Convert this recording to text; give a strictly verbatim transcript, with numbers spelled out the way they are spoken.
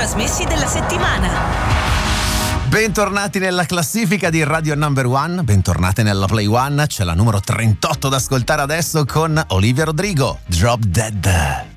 trasmessi della settimana. Bentornati nella classifica di Radio Number One, bentornate nella Play One, c'è la numero trentotto da ascoltare adesso con Olivia Rodrigo, Drop Dead.